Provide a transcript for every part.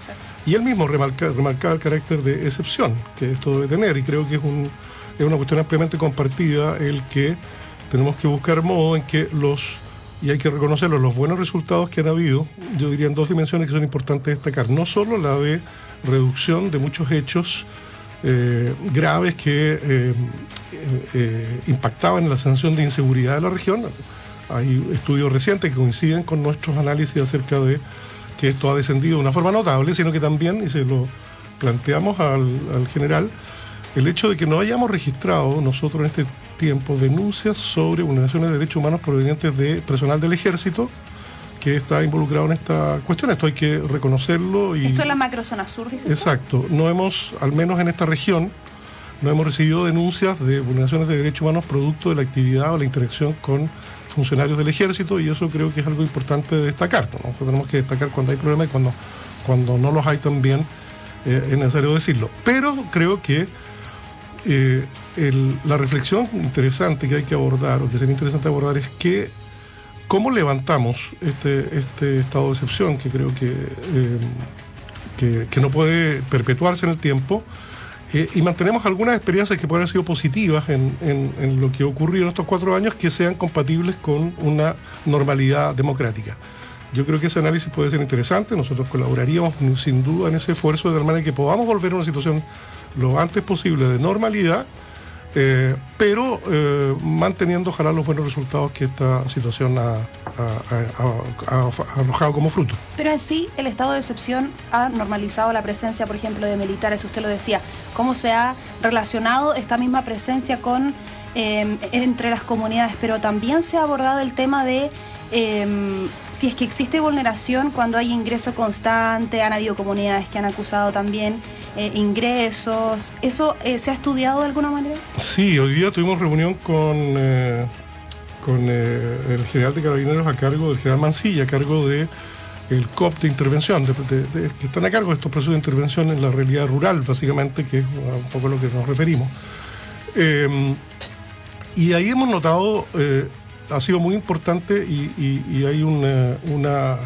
Exacto. Y él mismo remarcaba el carácter de excepción que esto debe tener, y creo que es una cuestión ampliamente compartida el que tenemos que buscar modo en que y hay que reconocerlo, los buenos resultados que han habido, yo diría en dos dimensiones que son importantes destacar. No solo la de reducción de muchos hechos graves que impactaban en la sensación de inseguridad de la región. Hay estudios recientes que coinciden con nuestros análisis acerca de que esto ha descendido de una forma notable, sino que también, y se lo planteamos al general, el hecho de que no hayamos registrado nosotros en este tiempo denuncias sobre vulneraciones de derechos humanos provenientes de personal del ejército que está involucrado en esta cuestión. Esto hay que reconocerlo. Esto es la macrozona sur, dice. Exacto. No hemos, al menos en esta región, no hemos recibido denuncias de vulneraciones de derechos humanos producto de la actividad o la interacción con funcionarios del ejército, y eso creo que es algo importante de destacar, ¿no? Tenemos que destacar cuando hay problemas y cuando no los hay también, es necesario decirlo. Pero creo que la reflexión interesante que hay que abordar, o que sería interesante abordar, es que cómo levantamos este estado de excepción, que creo que no puede perpetuarse en el tiempo, y mantenemos algunas experiencias que pueden haber sido positivas en lo que ocurrió en estos 4 años, que sean compatibles con una normalidad democrática. Yo creo que ese análisis puede ser interesante. Nosotros colaboraríamos sin duda en ese esfuerzo, de tal manera que podamos volver a una situación lo antes posible de normalidad, pero manteniendo ojalá los buenos resultados que esta situación ha arrojado como fruto. Pero en sí, el estado de excepción ha normalizado la presencia, por ejemplo, de militares, usted lo decía. ¿Cómo se ha relacionado esta misma presencia con entre las comunidades? Pero también se ha abordado el tema de si es que existe vulneración cuando hay ingreso constante. Han habido comunidades que han acusado también ingresos. ¿Eso se ha estudiado de alguna manera? Sí, hoy día tuvimos reunión con el general de Carabineros a cargo del general Mancilla, a cargo de el COP de intervención, que están a cargo de estos procesos de intervención en la realidad rural, básicamente, que es un poco a lo que nos referimos. Y ahí hemos notado, ha sido muy importante, y hay una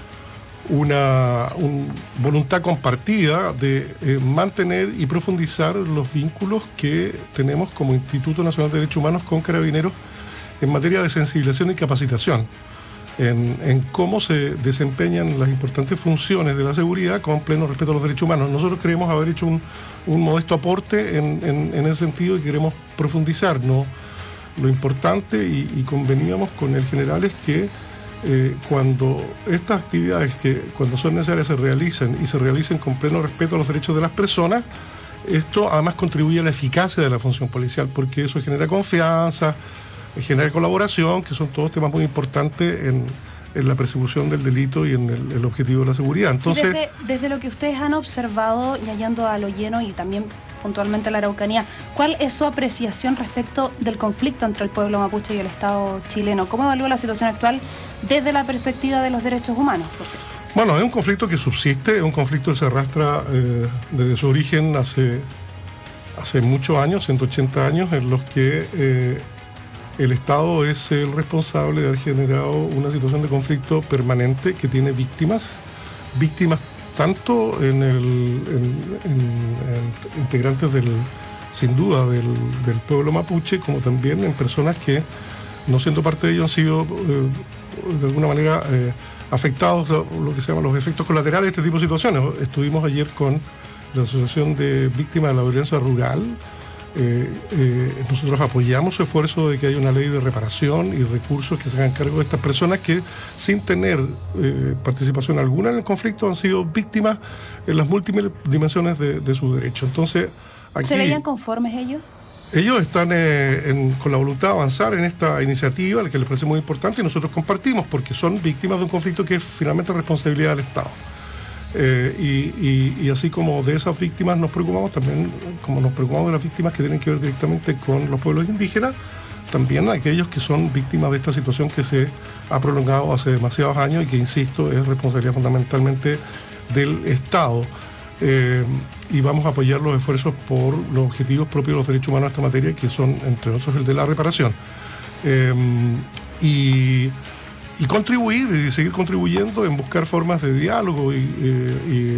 voluntad compartida de mantener y profundizar los vínculos que tenemos como Instituto Nacional de Derechos Humanos con Carabineros en materia de sensibilización y capacitación, en cómo se desempeñan las importantes funciones de la seguridad con pleno respeto a los derechos humanos. Nosotros creemos haber hecho un modesto aporte en ese sentido, y queremos profundizar, ¿no? Lo importante, y conveníamos con el general, es que cuando estas actividades, que cuando son necesarias, se realicen con pleno respeto a los derechos de las personas, esto además contribuye a la eficacia de la función policial, porque eso genera confianza, genera colaboración, que son todos temas muy importantes en la persecución del delito y en el objetivo de la seguridad. Entonces, desde lo que ustedes han observado, y yendo a lo lleno y también puntualmente a la Araucanía, ¿cuál es su apreciación respecto del conflicto entre el pueblo mapuche y el Estado chileno? ¿Cómo evalúa la situación actual desde la perspectiva de los derechos humanos, por cierto? Bueno, es un conflicto que subsiste, es un conflicto que se arrastra desde su origen hace muchos años, 180 años, en los que el Estado es el responsable de haber generado una situación de conflicto permanente que tiene víctimas tanto en integrantes sin duda del pueblo mapuche, como también en personas que, no siendo parte de ello, han sido de alguna manera afectados, lo que se llaman los efectos colaterales de este tipo de situaciones. Estuvimos ayer con la Asociación de Víctimas de la Violencia Rural. Nosotros apoyamos su esfuerzo de que haya una ley de reparación y recursos que se hagan cargo de estas personas que, sin tener participación alguna en el conflicto, han sido víctimas en las múltiples dimensiones de sus derechos. Entonces, aquí, ¿se veían conformes ellos? Ellos están con la voluntad de avanzar en esta iniciativa, la que les parece muy importante, y nosotros compartimos, porque son víctimas de un conflicto que es finalmente responsabilidad del Estado. Y así como de esas víctimas nos preocupamos, también como nos preocupamos de las víctimas que tienen que ver directamente con los pueblos indígenas, también aquellos que son víctimas de esta situación que se ha prolongado hace demasiados años y que, insisto, es responsabilidad fundamentalmente del Estado. Y vamos a apoyar los esfuerzos por los objetivos propios de los derechos humanos en esta materia, que son, entre otros, el de la reparación. Y contribuir y seguir contribuyendo en buscar formas de diálogo y